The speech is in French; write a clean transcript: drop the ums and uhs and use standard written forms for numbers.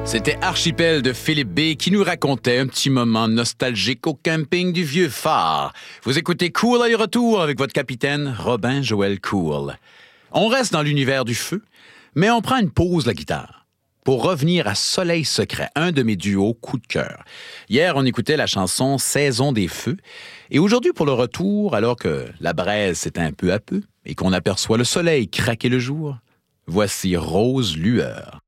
C'était Archipel de Philippe B. qui nous racontait un petit moment nostalgique au camping du Vieux-Phare. Vous écoutez Cool à retour avec votre capitaine Robin Joël Cool. On reste dans l'univers du feu, mais on prend une pause la guitare pour revenir à Soleil Secret, un de mes duos coup de cœur. Hier, on écoutait la chanson Saison des feux. Et aujourd'hui, pour le retour, alors que la braise s'éteint peu à peu et qu'on aperçoit le soleil craquer le jour, voici Rose Lueur.